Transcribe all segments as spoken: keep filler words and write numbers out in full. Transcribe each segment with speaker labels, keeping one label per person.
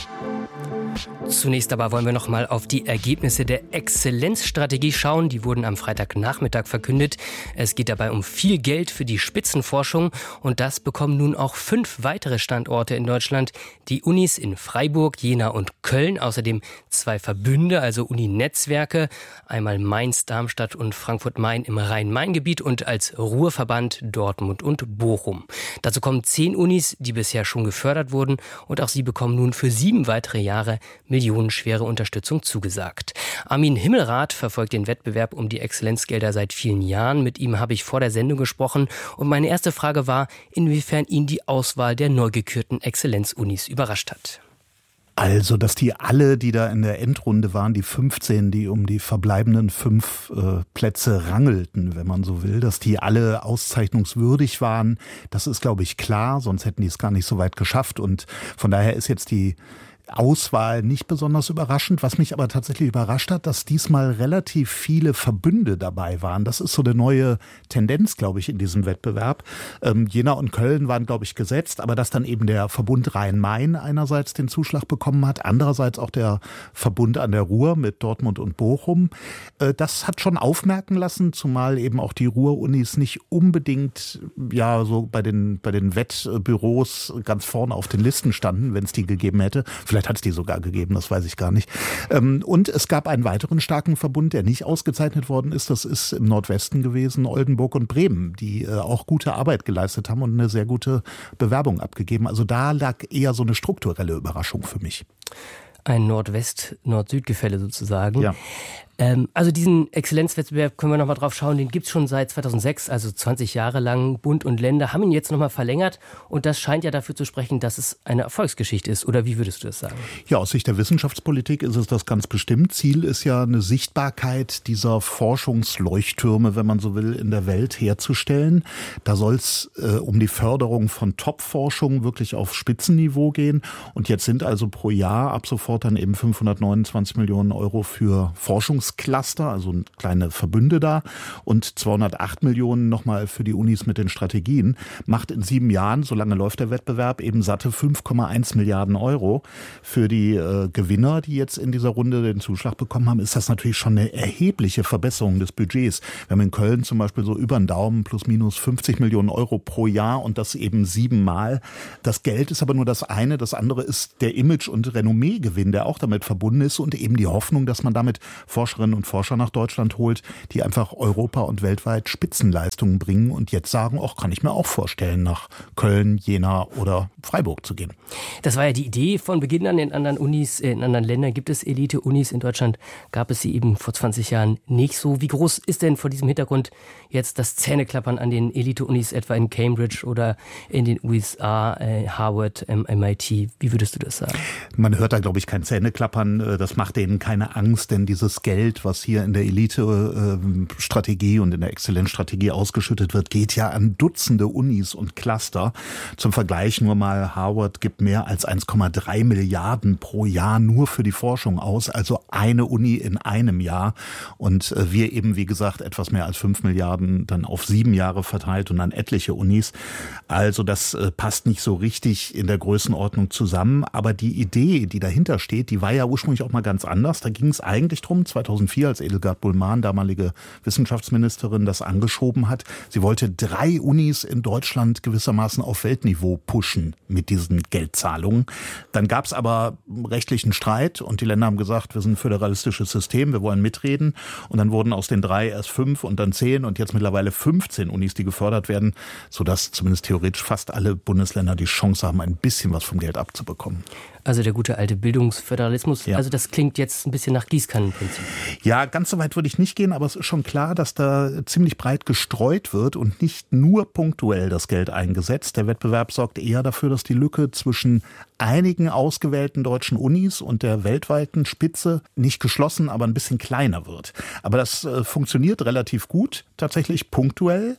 Speaker 1: Zunächst aber wollen wir noch mal auf die Ergebnisse der Exzellenzstrategie schauen. Die wurden am Freitagnachmittag verkündet. Es geht dabei um viel Geld für die Spitzenforschung und das bekommen nun auch fünf weitere Standorte in Deutschland. Die Unis in Freiburg, Jena und Köln, außerdem zwei Verbünde, also Uni-Netzwerke, einmal Mainz, Darmstadt und Frankfurt-Main im Rhein-Main-Gebiet und als Ruhrverband Dortmund und Bochum. Dazu kommen zehn Unis, die bisher schon gefördert wurden und auch sie bekommen nun für sieben weitere Jahre millionenschwere Unterstützung zugesagt. Armin Himmelrath verfolgt den Wettbewerb um die Exzellenzgelder seit vielen Jahren. Mit ihm habe ich vor der Sendung gesprochen und meine erste Frage war, inwiefern ihn die Auswahl der neu gekürten Exzellenzunis überrascht hat.
Speaker 2: Also, dass die alle, die da in der Endrunde waren, die fünfzehn, die um die verbleibenden fünf äh, Plätze rangelten, wenn man so will, dass die alle auszeichnungswürdig waren, das ist, glaube ich, klar, sonst hätten die es gar nicht so weit geschafft und von daher ist jetzt die Auswahl nicht besonders überraschend. Was mich aber tatsächlich überrascht hat, dass diesmal relativ viele Verbünde dabei waren. Das ist so eine neue Tendenz, glaube ich, in diesem Wettbewerb. Ähm, Jena und Köln waren, glaube ich, gesetzt, aber dass dann eben der Verbund Rhein-Main einerseits den Zuschlag bekommen hat, andererseits auch der Verbund an der Ruhr mit Dortmund und Bochum. Äh, das hat schon aufmerken lassen, zumal eben auch die Ruhr-Unis nicht unbedingt ja so bei den, bei den Wettbüros ganz vorne auf den Listen standen, wenn es die gegeben hätte. Vielleicht hat es die sogar gegeben, das weiß ich gar nicht. Und es gab einen weiteren starken Verbund, der nicht ausgezeichnet worden ist. Das ist im Nordwesten gewesen, Oldenburg und Bremen, die auch gute Arbeit geleistet haben und eine sehr gute Bewerbung abgegeben. Also da lag eher so eine strukturelle Überraschung für mich.
Speaker 1: Ein Nordwest-Nord-Süd-Gefälle sozusagen.
Speaker 2: Ja.
Speaker 1: Ähm, also diesen Exzellenzwettbewerb, können wir noch mal drauf schauen, den gibt es schon seit zweitausendsechs, also zwanzig Jahre lang. Bund und Länder haben ihn jetzt noch mal verlängert und das scheint ja dafür zu sprechen, dass es eine Erfolgsgeschichte ist. Oder wie würdest du das sagen?
Speaker 2: Ja, aus Sicht der Wissenschaftspolitik ist es das ganz bestimmt. Ziel ist ja eine Sichtbarkeit dieser Forschungsleuchttürme, wenn man so will, in der Welt herzustellen. Da soll es äh, um die Förderung von Top-Forschung wirklich auf Spitzenniveau gehen. Und jetzt sind also pro Jahr ab sofort dann eben fünfhundertneunundzwanzig Millionen Euro für Forschungs Cluster, also kleine Verbünde da und zweihundertacht Millionen nochmal für die Unis mit den Strategien, macht in sieben Jahren, so lange läuft der Wettbewerb, eben satte fünf Komma eins Milliarden Euro. Für die äh, Gewinner, die jetzt in dieser Runde den Zuschlag bekommen haben, ist das natürlich schon eine erhebliche Verbesserung des Budgets. Wir haben in Köln zum Beispiel so über den Daumen plus minus fünfzig Millionen Euro pro Jahr und das eben siebenmal. Das Geld ist aber nur das eine, das andere ist der Image- und Renommee-Gewinn, der auch damit verbunden ist und eben die Hoffnung, dass man damit Forscherinnen und Forscher nach Deutschland holt, die einfach Europa und weltweit Spitzenleistungen bringen und jetzt sagen, auch kann ich mir auch vorstellen, nach Köln, Jena oder Freiburg zu gehen.
Speaker 1: Das war ja die Idee von Beginn an. In anderen Unis, in anderen Ländern gibt es Elite-Unis. In Deutschland gab es sie eben vor zwanzig Jahren nicht so. Wie groß ist denn vor diesem Hintergrund jetzt das Zähneklappern an den Elite-Unis, etwa in Cambridge oder in den U S A, äh, Harvard, ähm, M I T? Wie würdest du das sagen?
Speaker 2: Man hört da, glaube ich, kein Zähneklappern. Das macht denen keine Angst, denn dieses Geld, was hier in der Elite-Strategie und in der Exzellenzstrategie ausgeschüttet wird, geht ja an Dutzende Unis und Cluster. Zum Vergleich nur mal, Harvard gibt mehr als eins Komma drei Milliarden pro Jahr nur für die Forschung aus, also eine Uni in einem Jahr. Und wir eben, wie gesagt, etwas mehr als fünf Milliarden dann auf sieben Jahre verteilt und an etliche Unis. Also das passt nicht so richtig in der Größenordnung zusammen. Aber die Idee, die dahinter steht, die war ja ursprünglich auch mal ganz anders. Da ging es eigentlich drum, zweitausendvier, als Edelgard Bullmann, damalige Wissenschaftsministerin, das angeschoben hat. Sie wollte drei Unis in Deutschland gewissermaßen auf Weltniveau pushen mit diesen Geldzahlungen. Dann gab es aber rechtlichen Streit und die Länder haben gesagt, wir sind ein föderalistisches System, wir wollen mitreden. Und dann wurden aus den drei erst fünf und dann zehn und jetzt mittlerweile fünfzehn Unis, die gefördert werden, sodass zumindest theoretisch fast alle Bundesländer die Chance haben, ein bisschen was vom Geld abzubekommen.
Speaker 1: Also der gute alte Bildungsföderalismus,
Speaker 2: ja.
Speaker 1: Also das klingt jetzt ein bisschen nach Gießkannenprinzip.
Speaker 2: Ja, ganz so weit würde ich nicht gehen, aber es ist schon klar, dass da ziemlich breit gestreut wird und nicht nur punktuell das Geld eingesetzt. Der Wettbewerb sorgt eher dafür, dass die Lücke zwischen einigen ausgewählten deutschen Unis und der weltweiten Spitze nicht geschlossen, aber ein bisschen kleiner wird. Aber das äh, funktioniert relativ gut, tatsächlich punktuell.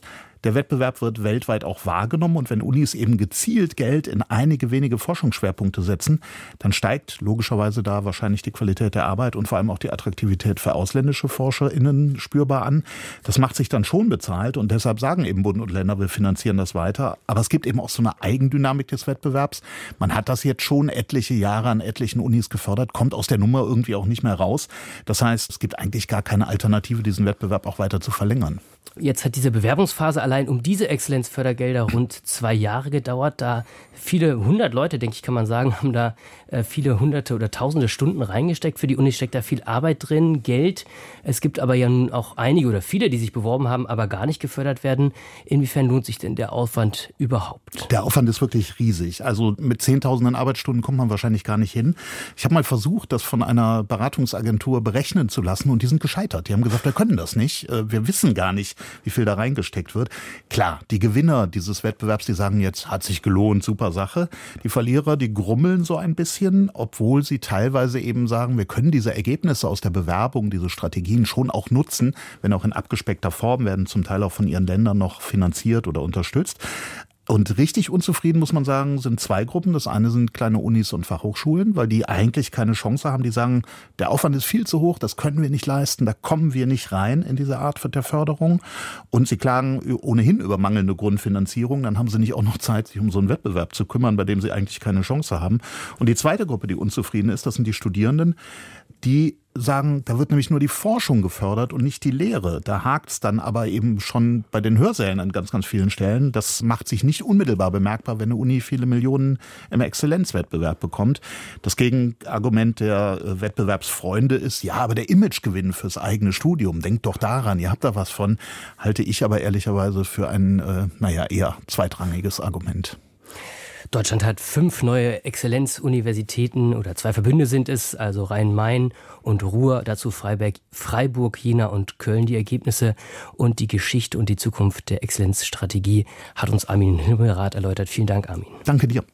Speaker 2: der Wettbewerb wird weltweit auch wahrgenommen und wenn Unis eben gezielt Geld in einige wenige Forschungsschwerpunkte setzen, dann steigt logischerweise da wahrscheinlich die Qualität der Arbeit und vor allem auch die Attraktivität für ausländische ForscherInnen spürbar an. Das macht sich dann schon bezahlt und deshalb sagen eben Bund und Länder, wir finanzieren das weiter. Aber es gibt eben auch so eine Eigendynamik des Wettbewerbs. Man hat das jetzt schon etliche Jahre an etlichen Unis gefördert, kommt aus der Nummer irgendwie auch nicht mehr raus. Das heißt, es gibt eigentlich gar keine Alternative, diesen Wettbewerb auch weiter zu verlängern.
Speaker 1: Jetzt hat diese Bewerbungsphase allein um diese Exzellenzfördergelder rund zwei Jahre gedauert. Da viele hundert Leute, denke ich, kann man sagen, haben da äh, viele hunderte oder tausende Stunden reingesteckt. Für die Uni steckt da viel Arbeit drin, Geld. Es gibt aber ja nun auch einige oder viele, die sich beworben haben, aber gar nicht gefördert werden. Inwiefern lohnt sich denn der Aufwand überhaupt?
Speaker 2: Der Aufwand ist wirklich riesig. Also mit zehntausenden Arbeitsstunden kommt man wahrscheinlich gar nicht hin. Ich habe mal versucht, das von einer Beratungsagentur berechnen zu lassen und die sind gescheitert. Die haben gesagt, wir können das nicht. Wir wissen gar nicht, wie viel da reingesteckt wird. Klar, die Gewinner dieses Wettbewerbs, die sagen jetzt, hat sich gelohnt, super Sache. Die Verlierer, die grummeln so ein bisschen, obwohl sie teilweise eben sagen, wir können diese Ergebnisse aus der Bewerbung, diese Strategien schon auch nutzen, wenn auch in abgespeckter Form, werden zum Teil auch von ihren Ländern noch finanziert oder unterstützt. Und richtig unzufrieden, muss man sagen, sind zwei Gruppen. Das eine sind kleine Unis und Fachhochschulen, weil die eigentlich keine Chance haben. Die sagen, der Aufwand ist viel zu hoch, das können wir nicht leisten, da kommen wir nicht rein in diese Art der Förderung. Und sie klagen ohnehin über mangelnde Grundfinanzierung. Dann haben sie nicht auch noch Zeit, sich um so einen Wettbewerb zu kümmern, bei dem sie eigentlich keine Chance haben. Und die zweite Gruppe, die unzufrieden ist, das sind die Studierenden, die sagen, da wird nämlich nur die Forschung gefördert und nicht die Lehre. Da hakt's dann aber eben schon bei den Hörsälen an ganz, ganz vielen Stellen. Das macht sich nicht unmittelbar bemerkbar, wenn eine Uni viele Millionen im Exzellenzwettbewerb bekommt. Das Gegenargument der Wettbewerbsfreunde ist, ja, aber der Imagegewinn fürs eigene Studium, denkt doch daran, ihr habt da was von, halte ich aber ehrlicherweise für ein, äh, naja, eher zweitrangiges Argument.
Speaker 1: Deutschland hat fünf neue Exzellenzuniversitäten oder zwei Verbünde sind es, also Rhein-Main und Ruhr, dazu Freiburg, Freiburg, Jena und Köln. Die Ergebnisse und die Geschichte und die Zukunft der Exzellenzstrategie hat uns Armin Himmelrath erläutert. Vielen Dank, Armin.
Speaker 2: Danke dir.